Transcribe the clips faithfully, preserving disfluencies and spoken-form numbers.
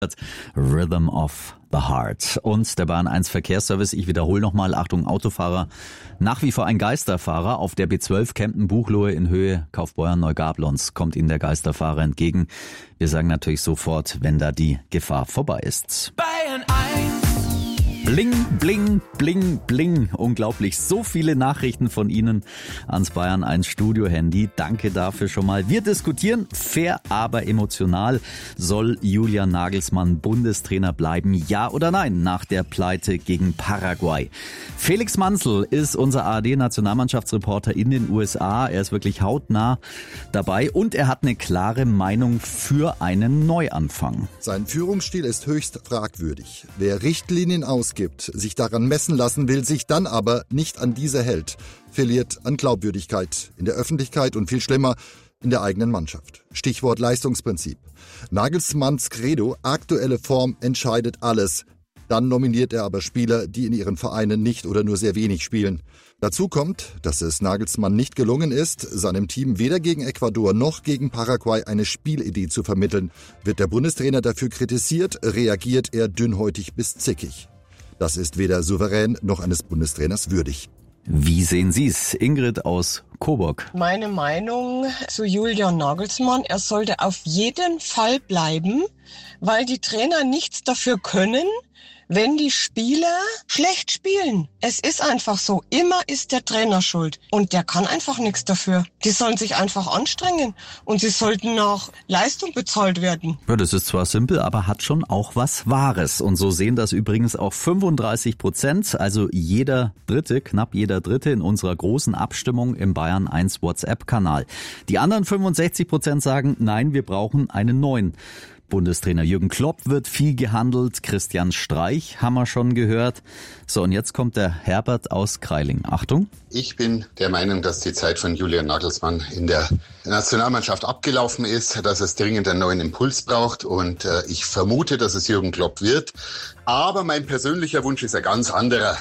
Rhythm of the Heart. Und der Bayern eins Verkehrsservice, ich wiederhole nochmal, Achtung Autofahrer, nach wie vor ein Geisterfahrer. Auf der B zwölf Kempten-Buchloe in Höhe Kaufbeuern-Neugablons kommt Ihnen der Geisterfahrer entgegen. Wir sagen natürlich sofort, wenn da die Gefahr vorbei ist. Bayern eins. Bling, bling, bling, bling. Unglaublich. So viele Nachrichten von Ihnen ans Bayern eins Studio-Handy. Danke dafür schon mal. Wir diskutieren fair, aber emotional. Soll Julian Nagelsmann Bundestrainer bleiben? Ja oder nein? Nach der Pleite gegen Paraguay. Felix Manzl ist unser A R D-Nationalmannschaftsreporter in den U S A. Er ist wirklich hautnah dabei und er hat eine klare Meinung für einen Neuanfang. Sein Führungsstil ist höchst fragwürdig. Wer Richtlinien ausgibt, sich daran messen lassen will, sich dann aber nicht an diese hält, verliert an Glaubwürdigkeit in der Öffentlichkeit und viel schlimmer in der eigenen Mannschaft. Stichwort Leistungsprinzip. Nagelsmanns Credo, aktuelle Form entscheidet alles. Dann nominiert er aber Spieler, die in ihren Vereinen nicht oder nur sehr wenig spielen. Dazu kommt, dass es Nagelsmann nicht gelungen ist, seinem Team weder gegen Ecuador noch gegen Paraguay eine Spielidee zu vermitteln. Wird der Bundestrainer dafür kritisiert, reagiert er dünnhäutig bis zickig. Das ist weder souverän noch eines Bundestrainers würdig. Wie sehen Sie es, Ingrid aus Coburg? Meine Meinung zu Julian Nagelsmann, er sollte auf jeden Fall bleiben, weil die Trainer nichts dafür können, wenn die Spieler schlecht spielen. Es ist einfach so. Immer ist der Trainer schuld. Und der kann einfach nichts dafür. Die sollen sich einfach anstrengen. Und sie sollten nach Leistung bezahlt werden. Ja, das ist zwar simpel, aber hat schon auch was Wahres. Und so sehen das übrigens auch fünfunddreißig Prozent. Also jeder Dritte, knapp jeder Dritte in unserer großen Abstimmung im Bayern eins WhatsApp-Kanal. Die anderen fünfundsechzig Prozent sagen, nein, wir brauchen einen neuen Bundestrainer. Jürgen Klopp wird viel gehandelt, Christian Streich haben wir schon gehört. So, und jetzt kommt der Herbert aus Kreiling. Achtung. Ich bin der Meinung, dass die Zeit von Julian Nagelsmann in der Nationalmannschaft abgelaufen ist, dass es dringend einen neuen Impuls braucht und äh, ich vermute, dass es Jürgen Klopp wird. Aber mein persönlicher Wunsch ist ein ganz anderer.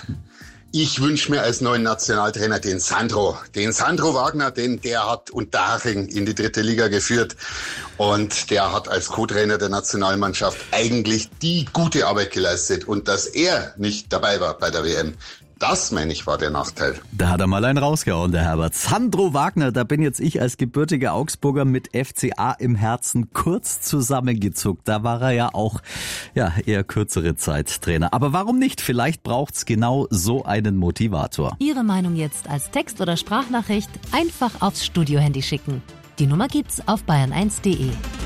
Ich wünsche mir als neuen Nationaltrainer den Sandro. Den Sandro Wagner, den der hat Unterhaching in die dritte Liga geführt. Und der hat als Co-Trainer der Nationalmannschaft eigentlich die gute Arbeit geleistet. Und dass er nicht dabei war bei der W M, das, meine ich, war der Nachteil. Da hat er mal einen rausgehauen, der Herbert. Sandro Wagner, da bin jetzt ich als gebürtiger Augsburger mit F C A im Herzen kurz zusammengezuckt. Da war er ja auch ja eher kürzere Zeit Trainer. Aber warum nicht? Vielleicht braucht's genau so einen Motivator. Ihre Meinung jetzt als Text- oder Sprachnachricht einfach aufs Studiohandy schicken. Die Nummer gibt's auf bayern eins punkt de.